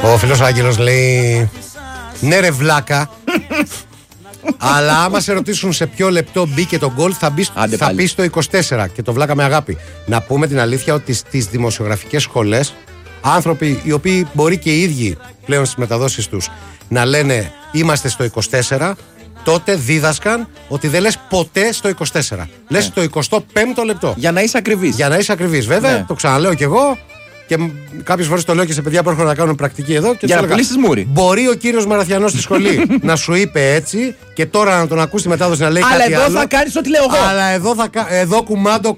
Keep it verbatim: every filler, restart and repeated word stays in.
Ο φίλος Άγγελος λέει: ναι, ρε βλάκα. Αλλά άμα σε ρωτήσουν σε ποιο λεπτό μπήκε το γκολ, θα, θα πει στο είκοσι τέσσερα. Και το βλάκα με αγάπη. Να πούμε την αλήθεια ότι στις δημοσιογραφικές σχολές, άνθρωποι οι οποίοι μπορεί και οι ίδιοι πλέον στις μεταδόσεις τους να λένε είμαστε στο είκοσι τέσσερα, τότε δίδασκαν ότι δεν λες ποτέ στο είκοσι τέσσερα. Λες ναι. στο εικοστό πέμπτο λεπτό. Για να είσαι ακριβής. Για να είσαι ακριβής. Βέβαια, ναι. το ξαναλέω κι εγώ. Και κάποιες φορές το λέω και σε παιδιά που έρχονται να κάνουν πρακτική εδώ. Και για να πουλήσεις μούρι. Μπορεί ο κύριος Μαραθιανός στη σχολή να σου είπε έτσι και τώρα να τον ακούσει τη μετάδοση να λέει αλλά κάτι άλλο. Αλλά εδώ θα κάνεις ό,τι λέω εγώ. Αλλά εδώ, θα, εδώ κουμάντο